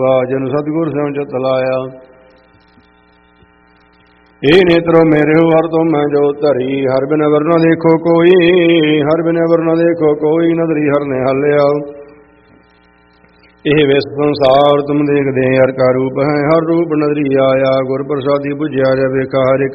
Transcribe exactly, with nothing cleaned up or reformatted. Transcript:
ਪਾਵਾ, ਜਨ ਸਤਿਗੁਰ ਸਿਉ ਚਿਤ ਲਾਇਆ। ਇਹ ਨੇਤਰੋ ਮੇਰੇ ਹਰ ਤੁਮ ਮੈਂ ਜੋ ਧਰੀ, ਹਰ ਬਿਨ ਅਵਰ ਨ ਦੇਖੋ ਕੋਈ, ਹਰ ਬਿਨ ਅਵਰ ਨ ਦੇਖੋ ਕੋਈ, ਨਦਰੀ ਹਰ ਨੇ ਹਾਲਿਆ। ਇਹ ਵਿਸ ਸੰਸਾਰ ਤੁਮ ਦੇਖਦੇ ਹਰ ਕਾ ਰੂਪ ਹੈ, ਹਰ ਰੂਪ ਨਦਰੀ ਆਇਆ। ਗੁਰ ਪ੍ਰਸਾਦੀ ਬੁਝਿਆ ਜਾ ਵੇਖਾ, ਹਰ ਇੱਕ